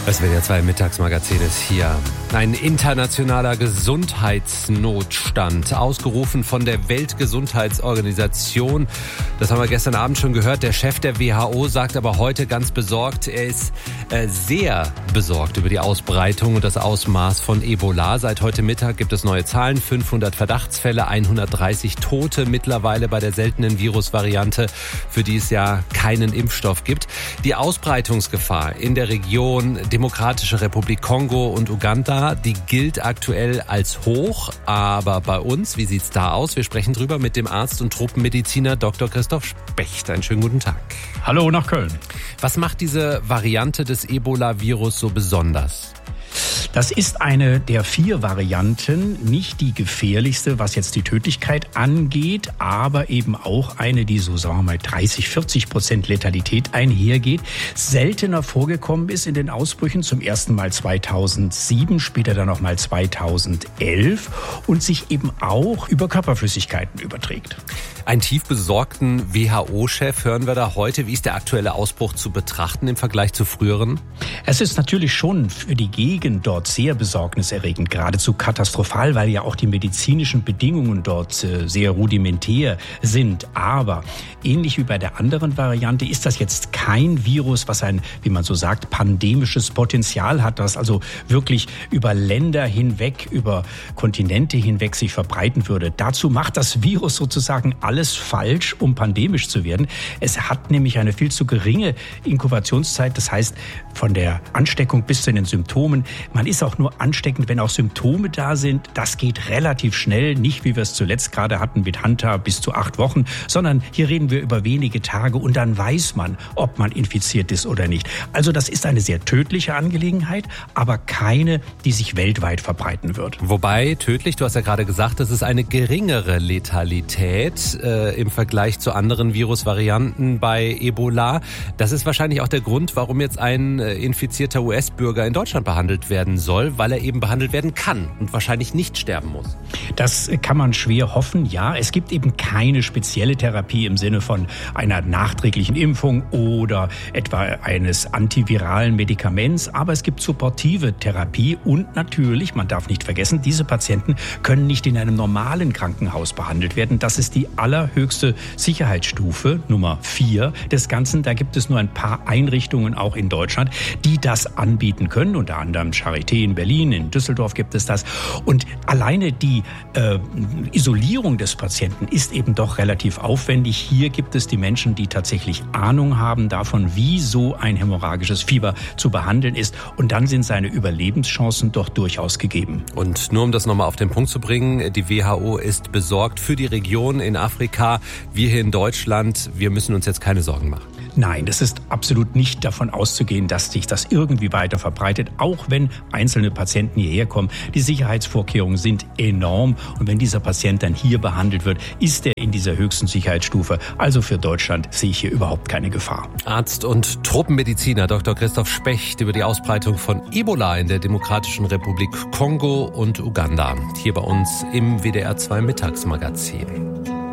Das WDR 2 Mittagsmagazin ist hier. Ein internationaler Gesundheitsnotstand, ausgerufen von der Weltgesundheitsorganisation. Das haben wir gestern Abend schon gehört. Der Chef der WHO sagt aber heute ganz besorgt, er ist sehr besorgt über die Ausbreitung und das Ausmaß von Ebola. Seit heute Mittag gibt es neue Zahlen, 500 Verdachtsfälle, 130 Tote mittlerweile bei der seltenen Virusvariante, für die es ja keinen Impfstoff gibt. Die Ausbreitungsgefahr in der Region Demokratische Republik Kongo und Uganda, die gilt aktuell als hoch. Aber bei uns, wie sieht's da aus? Wir sprechen drüber mit dem Arzt und Tropenmediziner Dr. Christoph Specht. Einen schönen guten Tag. Hallo nach Köln. Was macht diese Variante des Ebola-Virus so besonders? Das ist eine der 4 Varianten, nicht die gefährlichste, was jetzt die Tödlichkeit angeht, aber eben auch eine, die so, sagen wir mal, 30-40% Letalität einhergeht, seltener vorgekommen ist in den Ausbrüchen, zum ersten Mal 2007, später dann nochmal 2011 und sich eben auch über Körperflüssigkeiten überträgt. Einen tief besorgten WHO-Chef hören wir da heute. Wie ist der aktuelle Ausbruch zu betrachten im Vergleich zu früheren? Es ist natürlich schon für die Gegend dort sehr besorgniserregend, geradezu katastrophal, weil ja auch die medizinischen Bedingungen dort sehr rudimentär sind. Aber ähnlich wie bei der anderen Variante ist das jetzt kein Virus, was ein, wie man so sagt, pandemisches Potenzial hat, das also wirklich über Länder hinweg, über Kontinente hinweg sich verbreiten würde. Dazu macht das Virus sozusagen alles falsch, um pandemisch zu werden. Es hat nämlich eine viel zu geringe Inkubationszeit, das heißt von der Ansteckung bis zu den Symptomen. Man ist auch nur ansteckend, wenn auch Symptome da sind. Das geht relativ schnell, nicht wie wir es zuletzt gerade hatten mit Hanta bis zu 8 Wochen, sondern hier reden wir über wenige Tage und dann weiß man, ob man infiziert ist oder nicht. Also das ist eine sehr tödliche Angelegenheit, aber keine, die sich weltweit verbreiten wird. Wobei tödlich, du hast ja gerade gesagt, das ist eine geringere Letalität im Vergleich zu anderen Virusvarianten bei Ebola. Das ist wahrscheinlich auch der Grund, warum jetzt ein infizierter US-Bürger in Deutschland behandelt werden soll, weil er eben behandelt werden kann und wahrscheinlich nicht sterben muss. Das kann man schwer hoffen, ja. Es gibt eben keine spezielle Therapie im Sinne von einer nachträglichen Impfung oder etwa eines antiviralen Medikaments, aber es gibt supportive Therapie und natürlich, man darf nicht vergessen, diese Patienten können nicht in einem normalen Krankenhaus behandelt werden. Das ist die allerhöchste Sicherheitsstufe, Nummer 4 des Ganzen. Da gibt es nur ein paar Einrichtungen auch in Deutschland, die das anbieten können, unter anderem Charité in Berlin, in Düsseldorf gibt es das. Und alleine die Isolierung des Patienten ist eben doch relativ aufwendig. Hier gibt es die Menschen, die tatsächlich Ahnung haben davon, wie so ein hämorrhagisches Fieber zu behandeln ist. Und dann sind seine Überlebenschancen doch durchaus gegeben. Und nur um das nochmal auf den Punkt zu bringen, die WHO ist besorgt für die Region in Afrika. Wir hier in Deutschland, wir müssen uns jetzt keine Sorgen machen. Nein, es ist absolut nicht davon auszugehen, dass sich das irgendwie weiter verbreitet, auch wenn einzelne Patienten hierher kommen. Die Sicherheitsvorkehrungen sind enorm und wenn dieser Patient dann hier behandelt wird, ist er in dieser höchsten Sicherheitsstufe. Also für Deutschland sehe ich hier überhaupt keine Gefahr. Arzt und Tropenmediziner Dr. Christoph Specht über die Ausbreitung von Ebola in der Demokratischen Republik Kongo und Uganda. Hier bei uns im WDR 2 Mittagsmagazin.